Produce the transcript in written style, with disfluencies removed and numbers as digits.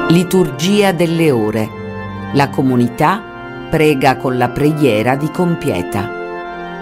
Liturgia delle ore. La comunità prega con la preghiera di Compieta.